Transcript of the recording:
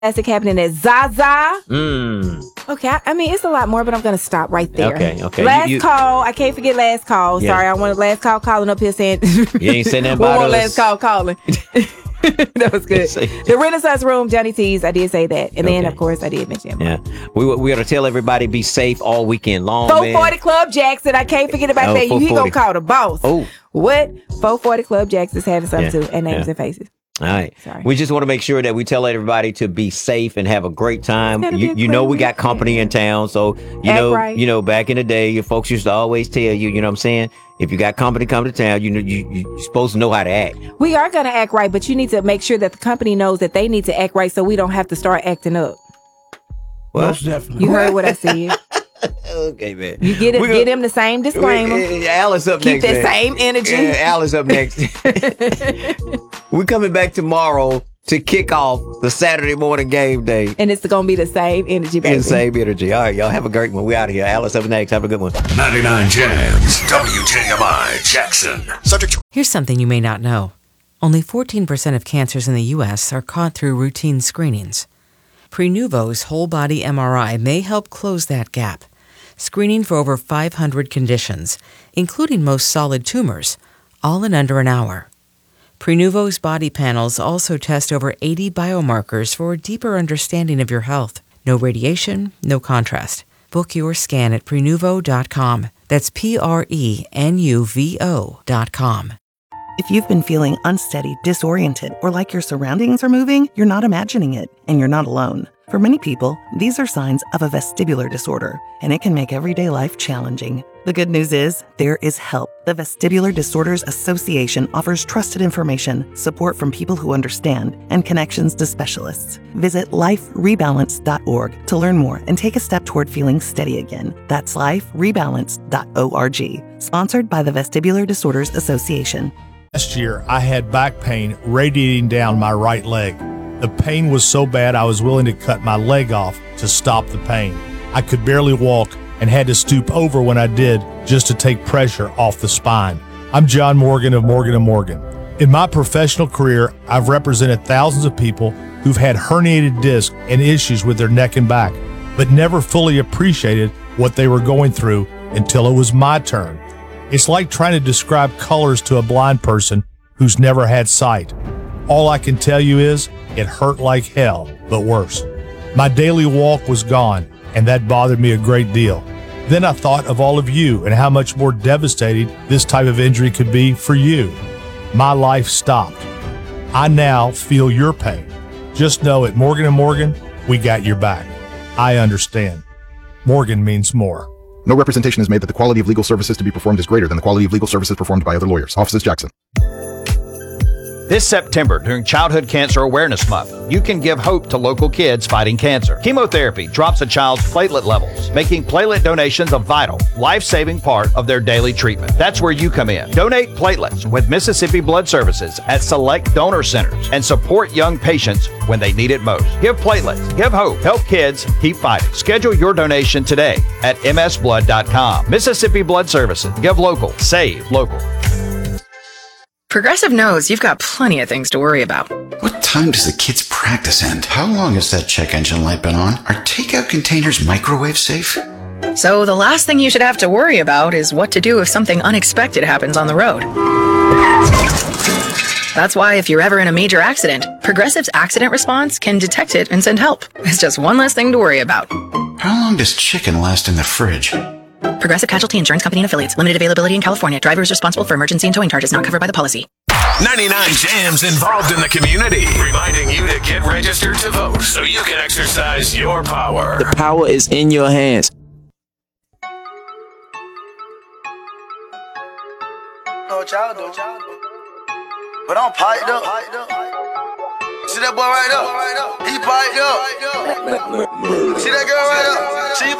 Fantastic happening at Zaza. Mm. Okay, I mean, it's a lot more, but I'm going to stop right there. Okay. Last call. I can't forget last call. Yeah. Sorry, I wanted last call calling up here saying... You ain't saying that about us. last call calling. That was good. The Renaissance Room, Johnny T's, I did say that. And then, of course, I did mention him. Yeah. We got to tell everybody be safe all weekend long, 440 Club Jackson. I can't forget about that. He going to call the boss. Oh. What? 440 Club Jackson's having something too. And names and faces. All right. Sorry. We just want to make sure that we tell everybody to be safe and have a great time. You know we got company in town, so you know back in the day, your folks used to always tell you, you know what I'm saying? If you got company come to town, you're supposed to know how to act. We are going to act right, but you need to make sure that the company knows that they need to act right so we don't have to start acting up. Well, most definitely. You heard what I said. Okay, man. You get him the same disclaimer. Alice up Keep next. Keep that same energy. Alice up next. We're coming back tomorrow to kick off the Saturday morning game day. And it's going to be the same energy, baby. The same energy. All right, y'all have a great one. We out of here. Alice up next. Have a good one. 99 Jams. WJMI Jackson. Subject. Here's something you may not know. Only 14% of cancers in the U.S. are caught through routine screenings. Prenuvo's whole body MRI may help close that gap, screening for over 500 conditions, including most solid tumors, all in under an hour. Prenuvo's body panels also test over 80 biomarkers for a deeper understanding of your health. No radiation, no contrast. Book your scan at Prenuvo.com. That's Prenuvo.com. If you've been feeling unsteady, disoriented, or like your surroundings are moving, you're not imagining it, and you're not alone. For many people, these are signs of a vestibular disorder, and it can make everyday life challenging. The good news is, there is help. The Vestibular Disorders Association offers trusted information, support from people who understand, and connections to specialists. Visit liferebalance.org to learn more and take a step toward feeling steady again. That's liferebalance.org. Sponsored by the Vestibular Disorders Association. Last year, I had back pain radiating down my right leg. The pain was so bad I was willing to cut my leg off to stop the pain. I could barely walk and had to stoop over when I did just to take pressure off the spine. I'm John Morgan of Morgan & Morgan. In my professional career, I've represented thousands of people who've had herniated discs and issues with their neck and back, but never fully appreciated what they were going through until it was my turn. It's like trying to describe colors to a blind person who's never had sight. All I can tell you is, it hurt like hell, but worse. My daily walk was gone, and that bothered me a great deal. Then I thought of all of you and how much more devastating this type of injury could be for you. My life stopped. I now feel your pain. Just know at Morgan & Morgan, we got your back. I understand. Morgan means more. No representation is made that the quality of legal services to be performed is greater than the quality of legal services performed by other lawyers. Offices Jackson. This September, during Childhood Cancer Awareness Month, you can give hope to local kids fighting cancer. Chemotherapy drops a child's platelet levels, making platelet donations a vital, life-saving part of their daily treatment. That's where you come in. Donate platelets with Mississippi Blood Services at select donor centers and support young patients when they need it most. Give platelets, give hope, help kids keep fighting. Schedule your donation today at msblood.com. Mississippi Blood Services. Give local, save local. Progressive knows you've got plenty of things to worry about. What time does the kids' practice end? How long has that check engine light been on? Are takeout containers microwave safe? So the last thing you should have to worry about is what to do if something unexpected happens on the road. That's why if you're ever in a major accident, Progressive's accident response can detect it and send help. It's just one less thing to worry about. How long does chicken last in the fridge? Progressive Casualty Insurance Company and Affiliates. Limited availability in California. Driver is responsible for emergency and towing charges not covered by the policy. 99 Jams involved in the community, reminding you to get registered to vote so you can exercise your power. The power is in your hands. Know what y'all do? But I'm piped up. See that boy right up? He piped up. See that girl right up? She